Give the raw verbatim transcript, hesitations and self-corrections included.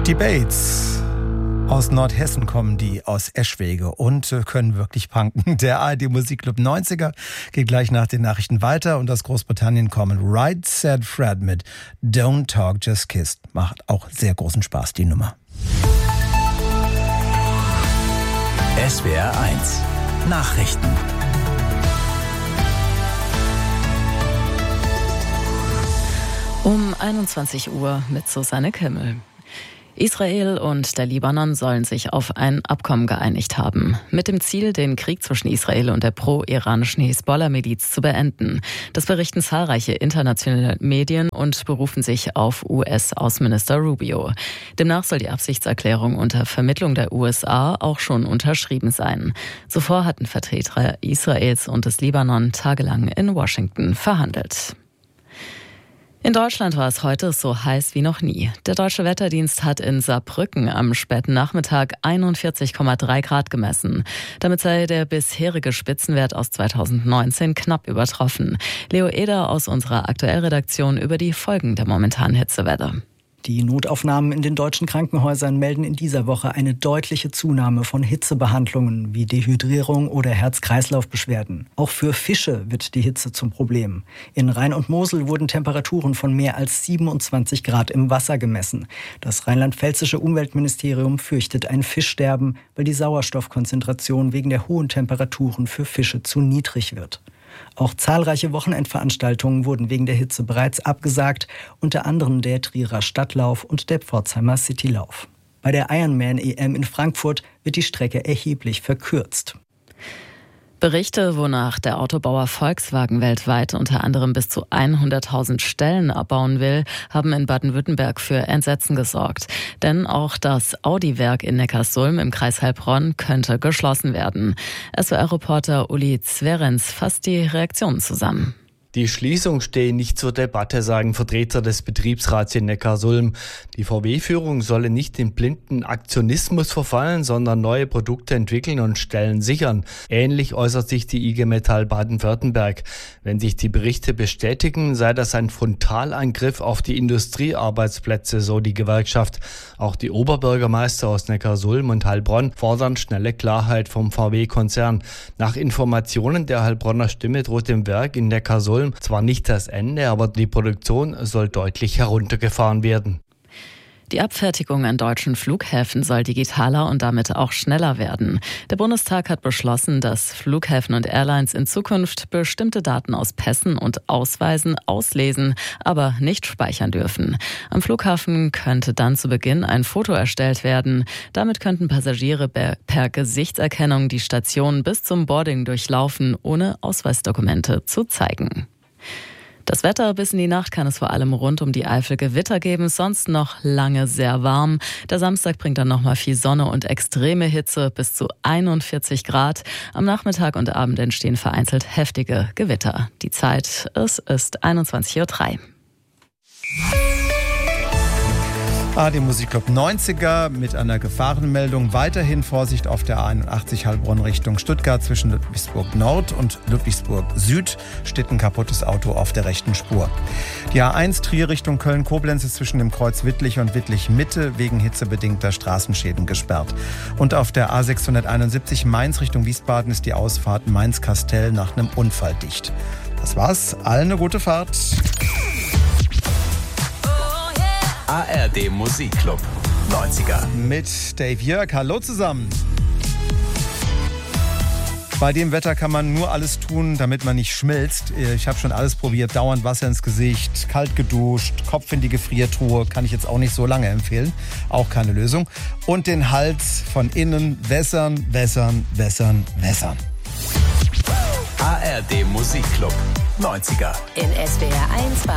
Die Bates. Aus Nordhessen kommen die, aus Eschwege und können wirklich punken. Der A R D Musikclub neunziger geht gleich nach den Nachrichten weiter und aus Großbritannien kommen Right Said Fred mit Don't Talk Just Kiss. Macht auch sehr großen Spaß, die Nummer. S W R eins Nachrichten. Um einundzwanzig Uhr mit Susanne Kimmel. Israel und der Libanon sollen sich auf ein Abkommen geeinigt haben, mit dem Ziel, den Krieg zwischen Israel und der pro-iranischen Hisbollah-Miliz zu beenden. Das berichten zahlreiche internationale Medien und berufen sich auf U S-Außenminister Rubio. Demnach soll die Absichtserklärung unter Vermittlung der U S A auch schon unterschrieben sein. Zuvor hatten Vertreter Israels und des Libanon tagelang in Washington verhandelt. In Deutschland war es heute so heiß wie noch nie. Der Deutsche Wetterdienst hat in Saarbrücken am späten Nachmittag einundvierzig Komma drei Grad gemessen. Damit sei der bisherige Spitzenwert aus zweitausendneunzehn knapp übertroffen. Leo Eder aus unserer Aktuellredaktion über die Folgen der momentanen Hitzewelle. Die Notaufnahmen in den deutschen Krankenhäusern melden in dieser Woche eine deutliche Zunahme von Hitzebehandlungen wie Dehydrierung oder Herz-Kreislauf-Beschwerden. Auch für Fische wird die Hitze zum Problem. In Rhein und Mosel wurden Temperaturen von mehr als siebenundzwanzig Grad im Wasser gemessen. Das rheinland-pfälzische Umweltministerium fürchtet ein Fischsterben, weil die Sauerstoffkonzentration wegen der hohen Temperaturen für Fische zu niedrig wird. Auch zahlreiche Wochenendveranstaltungen wurden wegen der Hitze bereits abgesagt, unter anderem der Trierer Stadtlauf und der Pforzheimer Citylauf. Bei der Ironman-E M in Frankfurt wird die Strecke erheblich verkürzt. Berichte, wonach der Autobauer Volkswagen weltweit unter anderem bis zu hunderttausend Stellen abbauen will, haben in Baden-Württemberg für Entsetzen gesorgt. Denn auch das Audi-Werk in Neckarsulm im Kreis Heilbronn könnte geschlossen werden. S W R-Reporter Uli Zverenz fasst die Reaktionen zusammen. Die Schließung stehe nicht zur Debatte, sagen Vertreter des Betriebsrats in Neckarsulm. Die V W-Führung solle nicht in blinden Aktionismus verfallen, sondern neue Produkte entwickeln und Stellen sichern. Ähnlich äußert sich die I G Metall Baden-Württemberg. Wenn sich die Berichte bestätigen, sei das ein Frontalangriff auf die Industriearbeitsplätze, so die Gewerkschaft. Auch die Oberbürgermeister aus Neckarsulm und Heilbronn fordern schnelle Klarheit vom V W-Konzern. Nach Informationen der Heilbronner Stimme droht dem Werk in Neckarsulm zwar nicht das Ende, aber die Produktion soll deutlich heruntergefahren werden. Die Abfertigung an deutschen Flughäfen soll digitaler und damit auch schneller werden. Der Bundestag hat beschlossen, dass Flughäfen und Airlines in Zukunft bestimmte Daten aus Pässen und Ausweisen auslesen, aber nicht speichern dürfen. Am Flughafen könnte dann zu Beginn ein Foto erstellt werden. Damit könnten Passagiere per Gesichtserkennung die Station bis zum Boarding durchlaufen, ohne Ausweisdokumente zu zeigen. Das Wetter bis in die Nacht kann es vor allem rund um die Eifel Gewitter geben, sonst noch lange sehr warm. Der Samstag bringt dann nochmal viel Sonne und extreme Hitze bis zu einundvierzig Grad. Am Nachmittag und Abend entstehen vereinzelt heftige Gewitter. Die Zeit, es ist einundzwanzig Uhr drei. A R D Musikclub neunziger mit einer Gefahrenmeldung. Weiterhin Vorsicht auf der A einundachtzig Heilbronn Richtung Stuttgart zwischen Ludwigsburg Nord und Ludwigsburg Süd. Steht ein kaputtes Auto auf der rechten Spur. Die A eins Trier Richtung Köln-Koblenz ist zwischen dem Kreuz Wittlich und Wittlich Mitte wegen hitzebedingter Straßenschäden gesperrt. Und auf der A sechshunderteinundsiebzig Mainz Richtung Wiesbaden ist die Ausfahrt Mainz-Kastell nach einem Unfall dicht. Das war's. Allen eine gute Fahrt. A R D Musikclub neunziger. Mit Dave Jörg. Hallo zusammen. Bei dem Wetter kann man nur alles tun, damit man nicht schmilzt. Ich habe schon alles probiert. Dauernd Wasser ins Gesicht, kalt geduscht, Kopf in die Gefriertruhe. Kann ich jetzt auch nicht so lange empfehlen. Auch keine Lösung. Und den Hals von innen wässern, wässern, wässern, wässern. A R D Musikclub neunziger. In S W R eins